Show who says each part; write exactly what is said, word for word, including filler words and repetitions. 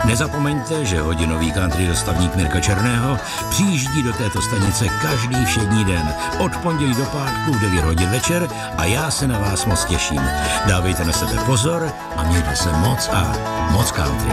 Speaker 1: Nezapomeňte, že hodinový country dostavník Mirka Černého přijíždí do této stanice každý všední den od pondělí do pátku v devět hodin večer a já se na vás moc těším. Dávejte na sebe pozor a mějte se moc a moc country.